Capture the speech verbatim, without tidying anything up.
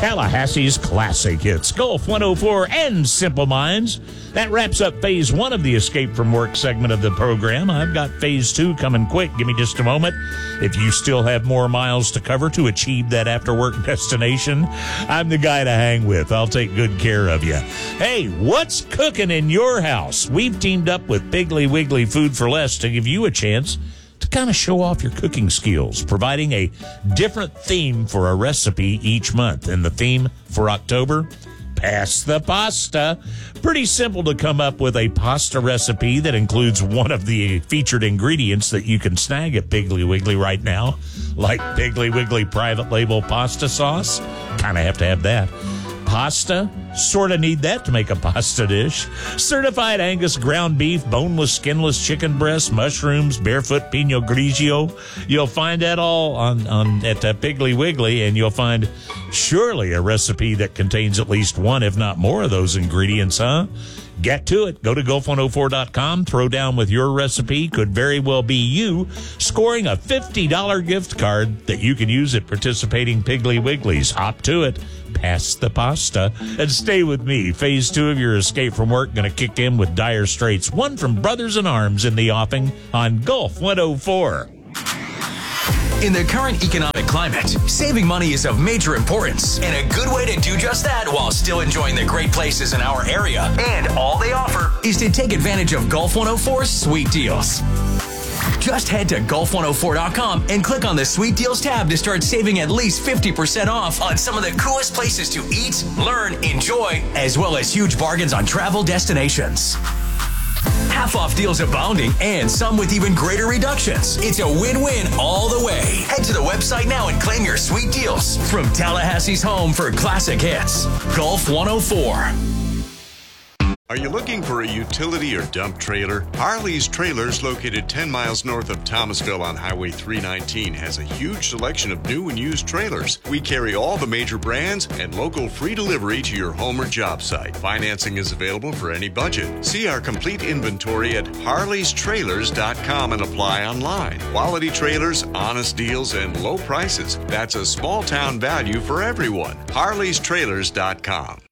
Tallahassee's classic hits, Gulf one oh four and Simple Minds. That wraps up phase one of the Escape from Work segment of the program. I've got phase two coming quick. Give me just a moment. If you still have more miles to cover to achieve that after-work destination, I'm the guy to hang with. I'll take good care of you. Hey, what's cooking in your house? We've teamed up with Piggly Wiggly Food for Less to give you a chance to kind of show off your cooking skills, providing a different theme for a recipe each month. And the theme for October, Pass the Pasta. Pretty simple to come up with a pasta recipe that includes one of the featured ingredients that you can snag at Piggly Wiggly right now, like Piggly Wiggly private label pasta sauce. Kind of have to have that. Pasta, sort of need that to make a pasta dish. Certified Angus ground beef, boneless, skinless chicken breast, mushrooms, barefoot Pinot Grigio. You'll find that all on, on at uh, Piggly Wiggly, and you'll find surely a recipe that contains at least one, if not more, of those ingredients, huh? Get to it. Go to Gulf one oh four dot com. Throw down with your recipe. Could very well be you scoring a fifty dollars gift card that you can use at participating Piggly Wigglies. Hop to it. Pass the pasta. And stay with me. Phase two of your Escape from Work going to kick in with Dire Straits. One from Brothers in Arms in the offing on Gulf one oh four. In the current economic climate, saving money is of major importance, and a good way to do just that while still enjoying the great places in our area. And all they offer is to take advantage of Gulf one oh four's sweet deals. Just head to Gulf one oh four dot com and click on the Sweet Deals tab to start saving at least fifty percent off on some of the coolest places to eat, learn, enjoy, as well as huge bargains on travel destinations. Half-off deals abounding, and some with even greater reductions. It's a win-win all the way. Head to the website now and claim your sweet deals from Tallahassee's home for classic hits, Gulf one oh four. Are you looking for a utility or dump trailer? Harley's Trailers, located ten miles north of Thomasville on Highway three nineteen, has a huge selection of new and used trailers. We carry all the major brands and local free delivery to your home or job site. Financing is available for any budget. See our complete inventory at harleys trailers dot com and apply online. Quality trailers, honest deals, and low prices. That's a small town value for everyone. harleys trailers dot com.